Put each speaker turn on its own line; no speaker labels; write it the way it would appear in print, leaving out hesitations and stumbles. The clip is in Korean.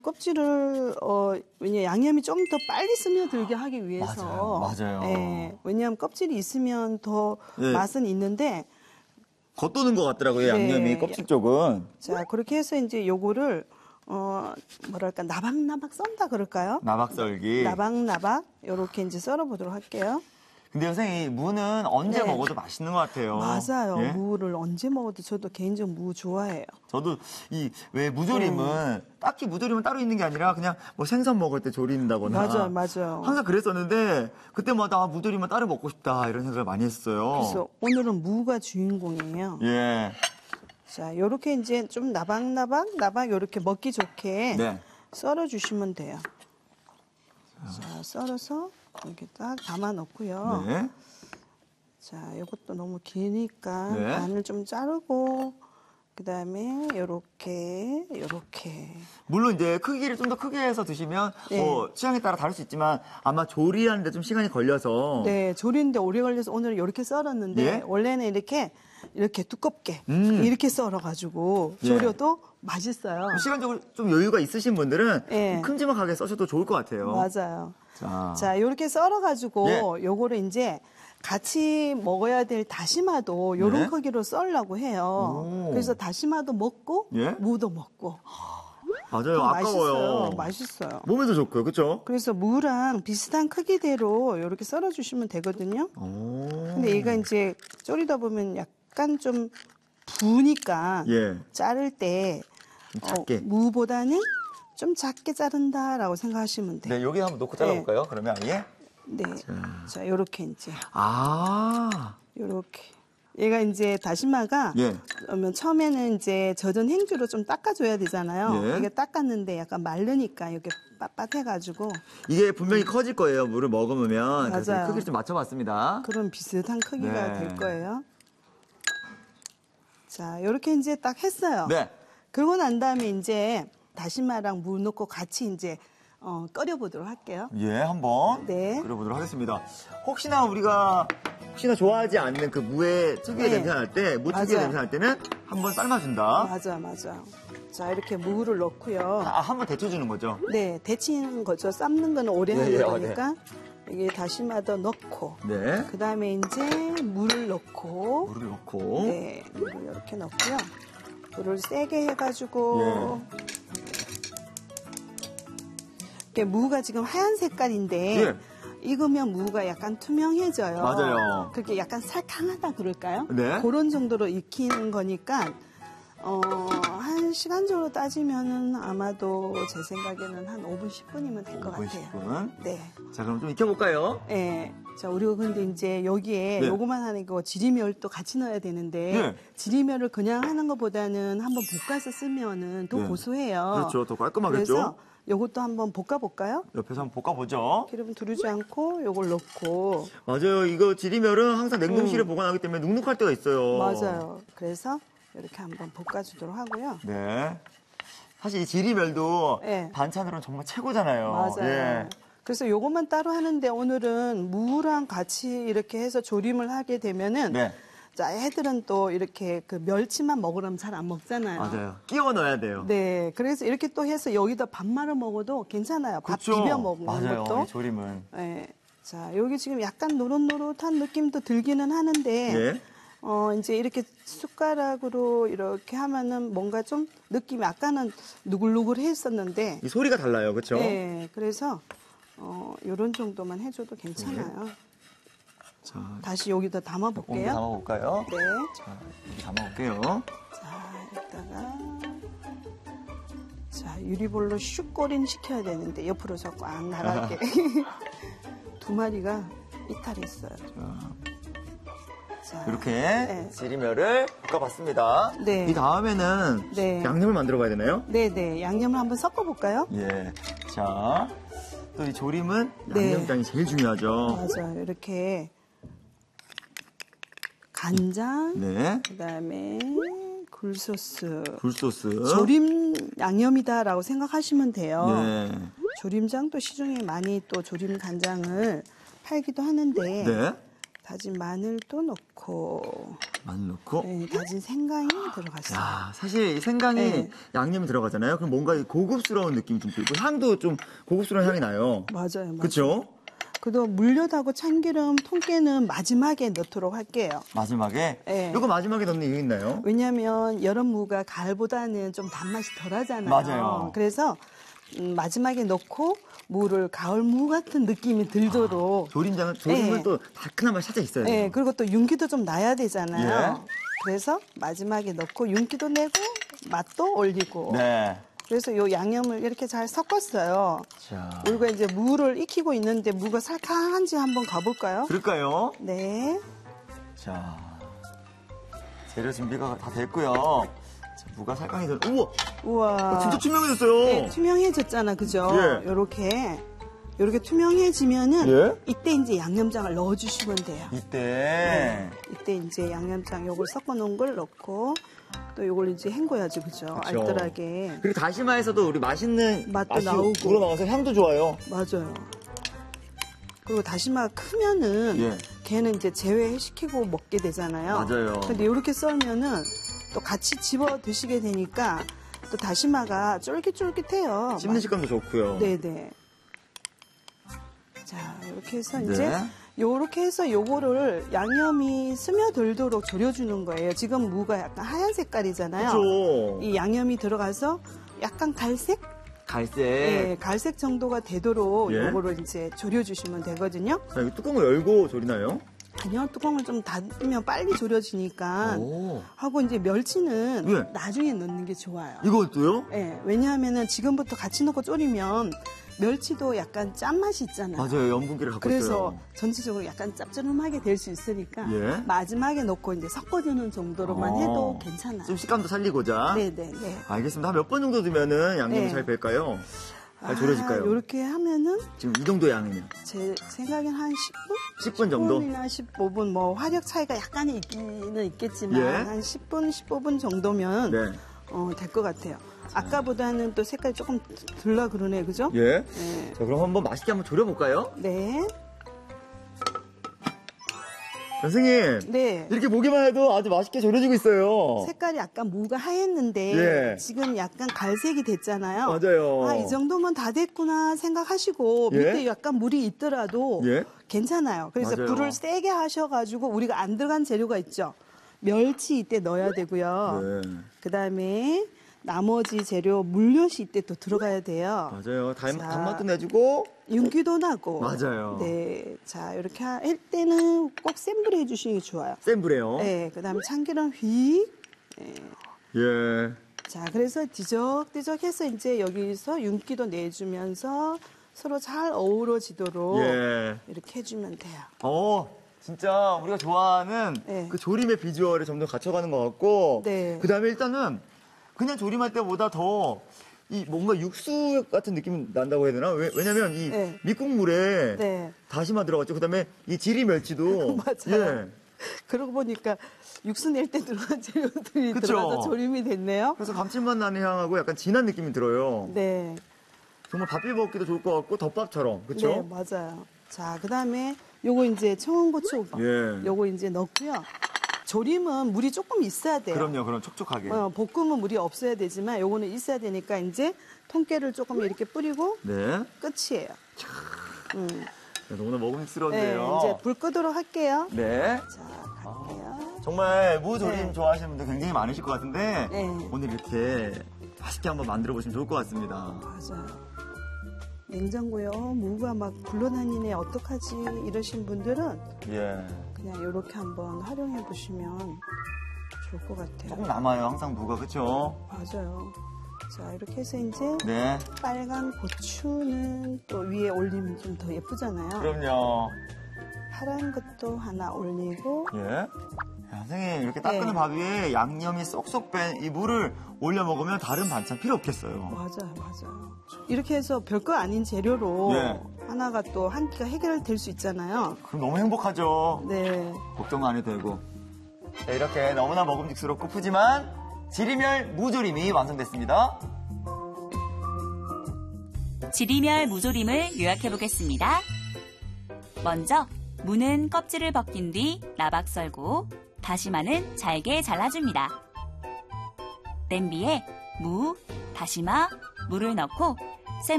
껍질을 왜냐 양념이 좀 더 빨리 스며들게 하기 위해서
맞아요.
예, 왜냐하면 껍질이 있으면 더
네.
맛은 있는데
겉도는 것 같더라고요, 양념이
네.
껍질 쪽은.
자 그렇게 해서 이제 요거를 뭐랄까 나박나박 썬다 그럴까요?
나박썰기.
나박나박 요렇게 이제 썰어 보도록 할게요.
근데 선생님, 무는 언제
네.
먹어도 맛있는 것 같아요.
맞아요.
예?
무를 언제 먹어도 저도 개인적으로 무 좋아해요.
저도 왜 무조림은 딱히 무조림은 따로 있는 게 아니라 그냥 뭐 생선 먹을 때 조린다거나.
맞아요.
항상 그랬었는데 그때마다 무조림은 따로 먹고 싶다 이런 생각을 많이 했어요.
그래서 오늘은 무가 주인공이에요.
예.
자, 요렇게 이제 좀 나박 요렇게 먹기 좋게
네.
썰어 주시면 돼요. 자, 썰어서 이렇게 딱 담아 놓고요.
네.
자, 요것도 너무 기니까
네.
반을 좀 자르고 그다음에 요렇게
물론 이제 크기를 좀 더 크게 해서 드시면
네.
뭐 취향에 따라 다를 수 있지만 아마 조리하는데 좀 시간이 걸려서
네, 조리는데 오래 걸려서 오늘 이렇게 썰었는데
예?
원래는 이렇게 두껍게 이렇게 썰어가지고
예.
조려도 맛있어요.
시간적으로 좀 여유가 있으신 분들은
네.
큼지막하게 써셔도 좋을 것 같아요.
맞아요.
자,
자, 이렇게 썰어가지고
예.
요거를 이제 같이 먹어야 될 다시마도 요런
네.
크기로 썰려고 해요.
오.
그래서 다시마도 먹고
예?
무도 먹고
맞아요. 아까워요.
맛있어요.
몸에도 좋고요. 그렇죠?
그래서 무랑 비슷한 크기대로 이렇게 썰어주시면 되거든요.
오.
근데 얘가 이제 졸이다 보면 약간 좀 부으니까
예.
자를 때
좀 작게.
무보다는 좀 작게 자른다라고 생각하시면 돼요.
네, 여기 한번 놓고 잘라볼까요? 그러면 아예?
네. 자, 요렇게 이제.
아.
요렇게. 얘가 이제 다시마가
예.
그러면 처음에는 이제 젖은 행주로 좀 닦아줘야 되잖아요.
예.
이게 닦았는데 약간 마르니까 이렇게 빳빳해가지고
이게 분명히 커질 거예요. 물을 먹으면. 그래서
맞아요.
크기를 좀 맞춰봤습니다.
그런 비슷한 크기가
네.
될 거예요. 자, 요렇게 이제 딱 했어요.
네.
그러고 난 다음에 이제 다시마랑 물 넣고 같이 이제 끓여보도록 할게요.
예, 한번
네.
끓여보도록 하겠습니다. 혹시나 좋아하지 않는 그 무의 특유의
네.
냄새 날 때, 무 특유의
맞아요.
냄새 날 때는 한번 삶아준다.
맞아. 자, 이렇게 무를 넣고요.
한번 데쳐주는 거죠.
네, 데치는 거죠. 삶는 거는 오래
예,
하는
예,
거니까 이게 다시마도 넣고
네.
그 다음에 이제 물을 넣고
물을 넣고.
네, 물을 이렇게 넣고요. 불을 세게 해가지고 이게 무가 지금 하얀 색깔인데
예.
익으면 무가 약간 투명해져요.
맞아요.
그렇게 약간 살캉하다 그럴까요?
네.
그런 정도로 익히는 거니까 한 시간적으로 따지면은 아마도 제 생각에는 한 5분, 10분이면 될 것
5분,
같아요.
10분.
네.
자, 그럼 좀 익혀볼까요?
네. 자, 우리가 근데 이제 여기에
네.
요거만 하는 거 지리멸도 같이 넣어야 되는데
네.
지리멸을 그냥 하는 것보다는 한번 볶아서 쓰면은 더
네.
고소해요.
그렇죠. 더 깔끔하겠죠?
그래서 요것도 한번 볶아볼까요?
옆에서 한번 볶아보죠.
기름 두르지 않고 요걸 넣고
맞아요. 이거 지리멸은 항상 냉동실에 보관하기 때문에 눅눅할 때가 있어요.
맞아요. 그래서 이렇게 한번 볶아주도록 하고요.
네. 사실 이 지리멸도
네.
반찬으로는 정말 최고잖아요.
맞아요.
예.
그래서 요것만 따로 하는데 오늘은 무랑 같이 이렇게 해서 조림을 하게 되면은
네.
자, 애들은 또 이렇게 그 멸치만 먹으려면 잘 안 먹잖아요.
맞아요. 끼워 넣어야 돼요.
네. 그래서 이렇게 또 해서 여기다 밥 말아 먹어도 괜찮아요. 밥
그렇죠.
비벼 먹는
맞아요.
것도.
이 조림은.
네. 자, 여기 지금 약간 노릇노릇한 느낌도 들기는 하는데
예.
이제 이렇게 숟가락으로 이렇게 하면은 뭔가 좀 느낌이 아까는 누글누글 했었는데
이 소리가 달라요. 그렇죠?
네. 그래서 요런 정도만 해줘도 괜찮아요.
자,
다시 여기다
조금
담아볼게요.
담아볼까요?
네.
자, 여기 담아볼게요.
자, 이따가 자, 유리볼로 슉꼬린 시켜야 되는데 옆으로 자꾸 안 나가게. 두 마리가 이탈했어요. 자,
이렇게
네.
지리멸을 볶아봤습니다.
네.
이 다음에는
네.
양념을 만들어 봐야 되나요?
네네. 양념을 한번 섞어볼까요?
예. 자, 또 이 조림은
네.
양념장이 제일 중요하죠.
맞아요. 이렇게 간장,
네.
그다음에 굴소스.
굴소스.
조림 양념이다라고 생각하시면 돼요.
네.
조림장도 시중에 많이 또 조림 간장을 팔기도 하는데
네.
다진 마늘도 넣고.
마늘 넣고.
네, 다진 생강이 들어갔어요.
야, 사실 이 생강이
네.
양념이 들어가잖아요. 그럼 뭔가 고급스러운 느낌이 좀 들고 향도 좀 고급스러운 향이 나요.
맞아요.
그렇죠?
그래도 물엿하고 참기름, 통깨는 마지막에 넣도록 할게요.
마지막에?
네.
이거 마지막에 넣는 이유 있나요?
왜냐하면 여름 무가 가을보다는 좀 단맛이 덜하잖아요.
맞아요.
그래서 마지막에 넣고 무를 가을 무 같은 느낌이 들도록.
조림은
네.
또 달큰한 맛이 살짝 있어야 돼요.
네, 그리고 또 윤기도 좀 나야 되잖아요.
예.
그래서 마지막에 넣고 윤기도 내고 맛도 올리고.
네.
그래서 요 양념을 이렇게 잘 섞었어요.
자.
그리고 이제 무를 익히고 있는데 무가 살캉한지 한번 가볼까요?
그럴까요?
네.
자, 재료 준비가 다 됐고요. 자, 무가 살캉해져. 우와!
우와.
진짜 투명해졌어요.
네, 투명해졌잖아, 그죠?
예.
요렇게 투명해지면은
예?
이때 이제 양념장을 넣어주시면 돼요.
이때.
이때 이제 양념장 요걸 섞어놓은 걸 넣고 또 요걸 이제 헹궈야지, 그죠?
그쵸.
알뜰하게.
그리고 다시마에서도 우리 맛있는
맛도
맛이
나오고.
우러나와서 향도 좋아요.
맞아요. 그리고 다시마가 크면은
예.
걔는 이제 제외시키고 먹게 되잖아요.
맞아요.
근데 이렇게 썰면은 또 같이 집어 드시게 되니까 또 다시마가 쫄깃쫄깃해요.
씹는 식감도 좋고요.
네네. 자, 이렇게 해서
네.
이제 요렇게 해서 요거를 양념이 스며들도록 졸여주는 거예요. 지금 무가 약간 하얀 색깔이잖아요.
그렇죠.
이 양념이 들어가서 약간 갈색?
갈색.
네, 갈색 정도가 되도록
예.
요거를 이제 졸여주시면 되거든요.
자, 이거 뚜껑을 열고 졸이나요?
아니요, 뚜껑을 좀 닫으면 빨리 졸여지니까.
오.
하고 이제 멸치는
예.
나중에 넣는 게 좋아요.
이것도요?
네, 왜냐하면은 지금부터 같이 넣고 졸이면 멸치도 약간 짠맛이 있잖아요.
맞아요. 염분기를 갖고
그래서
있어요.
전체적으로 약간 짭조름하게 될 수 있으니까
예.
마지막에 넣고 이제 섞어주는 정도로만 해도 괜찮아요.
좀 식감도 살리고자.
네네네.
알겠습니다. 한 몇 번 정도 두면은 양념이
네.
잘 뺄까요? 잘 졸여질까요?
이렇게 하면은
지금 이 정도 양이면
제 생각엔 한 10분?
10분 정도?
10분이나 15분, 뭐 화력 차이가 약간 있기는 있겠지만
예.
한 10분, 15분 정도면
네.
될 것 같아요. 아까보다는 또 색깔이 조금 들라 그러네, 그죠?
예.
네.
자, 그럼 한번 맛있게 한번 졸여볼까요?
네.
선생님.
네.
이렇게 보기만 해도 아주 맛있게 졸여지고 있어요.
색깔이 약간 무가 하였는데
예.
지금 약간 갈색이 됐잖아요.
맞아요.
아, 이 정도면 다 됐구나 생각하시고
예?
밑에 약간 물이 있더라도
예?
괜찮아요. 그래서
맞아요.
불을 세게 하셔가지고 우리가 안 들어간 재료가 있죠. 멸치 이때 넣어야 되고요.
네.
그다음에 나머지 재료 물엿이 이때 또 들어가야 돼요.
맞아요.
자.
단맛도 내주고.
윤기도 나고.
맞아요.
네. 자, 이렇게 할 때는 꼭 센 불에 해주시는 게 좋아요.
센 불에요.
네. 그다음에 참기름 휙. 네.
예.
자, 그래서 뒤적뒤적 해서 이제 여기서 윤기도 내주면서 서로 잘 어우러지도록
예.
이렇게 해주면 돼요.
진짜 우리가 좋아하는
네.
그 조림의 비주얼을 점점 갖춰가는 것 같고.
네.
그 다음에 일단은 그냥 조림할 때보다 더 이 뭔가 육수 같은 느낌이 난다고 해야 되나? 왜냐면 이
네.
밑국물에
네.
다시마 들어갔죠. 그 다음에 이 지리 멸치도.
맞아요.
예.
그러고 보니까 육수 낼 때 들어간 재료들이
그쵸?
들어가서 조림이 됐네요.
그래서 감칠맛 나는 향하고 약간 진한 느낌이 들어요.
네.
정말 밥 비벼 먹기도 좋을 것 같고 덮밥처럼. 그렇죠?
네, 맞아요. 자, 그다음에 요거 이제 청양고추
예.
요거 이제 넣고요. 조림은 물이 조금 있어야 돼요.
그럼요. 그럼 촉촉하게.
볶음은 물이 없어야 되지만 요거는 있어야 되니까 이제 통깨를 조금 이렇게 뿌리고
네.
끝이에요.
너무나
네,
먹음직스러운데요.
이제 불 끄도록 할게요.
네.
자, 갈게요.
정말 무조림
네.
좋아하시는 분들 굉장히 많으실 것 같은데
네.
오늘 이렇게 맛있게 한번 만들어 보시면 좋을 것 같습니다.
맞아요. 냉장고요. 무가 막 굴러다니네 어떡하지 이러신 분들은
예.
그냥 이렇게 한번 활용해 보시면 좋을 것 같아요.
조금 남아요. 항상 무가 그렇죠?
맞아요. 자, 이렇게 해서 이제
네.
빨간 고추는 또 위에 올리면 좀 더 예쁘잖아요.
그럼요.
파란 것도 하나 올리고
예. 야, 선생님 이렇게 딱 끓는
네.
밥 위에 양념이 쏙쏙 뺀 이 물을 올려 먹으면 다른 반찬 필요 없겠어요.
맞아요. 이렇게 해서 별거 아닌 재료로
예.
하나가 또 한 끼가 해결될 수 있잖아요.
그럼 너무 행복하죠.
네.
걱정 안 해도 되고. 자, 이렇게 너무나 먹음직스럽고 푸짐한 지리멸 무조림이 완성됐습니다.
지리멸 무조림을 요약해 보겠습니다. 먼저 무는 껍질을 벗긴 뒤 나박 썰고 다시마는 잘게 잘라줍니다. 냄비에 무, 다시마, 물을 넣고